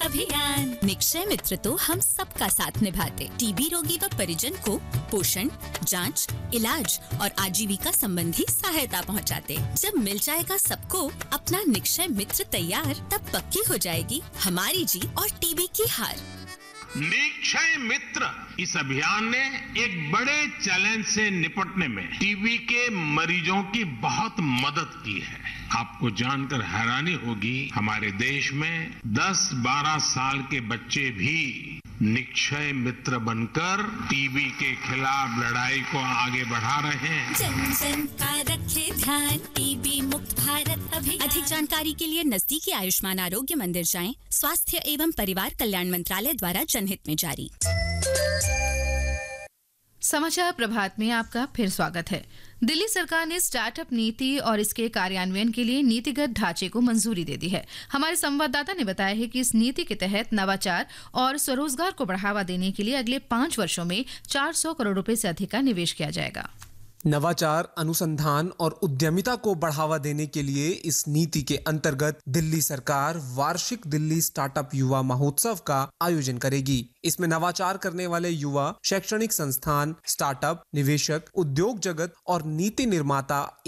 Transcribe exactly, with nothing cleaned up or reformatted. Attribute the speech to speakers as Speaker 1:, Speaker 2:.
Speaker 1: अभियान। निक्षय मित्र तो हम सबका साथ निभाते, टीबी रोगी व परिजन को पोषण, जांच, इलाज और आजीविका संबंधी सहायता पहुंचाते। जब मिल जाएगा सबको अपना निक्षय मित्र तैयार, तब पक्की हो जाएगी हमारी जीत और टीबी की हार।
Speaker 2: निक्षय मित्र इस अभियान ने एक बड़े चैलेंज से निपटने में टीबी के मरीजों की बहुत मदद की है। आपको जानकर हैरानी होगी, हमारे देश में दस बारह साल के बच्चे भी निक्षय मित्र बनकर टीबी के खिलाफ लड़ाई को आगे बढ़ा रहे हैं।
Speaker 1: जन जन का रखे ध्यान, टीबी मुक्त भारत अभियान। अधिक जानकारी के लिए नजदीकी आयुष्मान आरोग्य मंदिर जाएं। स्वास्थ्य एवं परिवार कल्याण मंत्रालय द्वारा जनहित में जारी।
Speaker 3: समाचार प्रभात में आपका फिर स्वागत है। दिल्ली सरकार ने स्टार्टअप नीति और इसके कार्यान्वयन के लिए नीतिगत ढांचे को मंजूरी दे दी है। हमारे संवाददाता ने बताया है कि इस नीति के तहत नवाचार और स्वरोजगार को बढ़ावा देने के लिए अगले पांच वर्षों में चार सौ करोड़ रुपए से अधिक का निवेश किया जाएगा।
Speaker 4: नवाचार, अनुसंधान और उद्यमिता को बढ़ावा देने के लिए इस नीति के अंतर्गत दिल्ली सरकार वार्षिक दिल्ली स्टार्टअप युवा महोत्सव का आयोजन करेगी। इसमें नवाचार करने वाले युवा, शैक्षणिक संस्थान, स्टार्टअप, निवेशक, उद्योग जगत और नीति निर्माता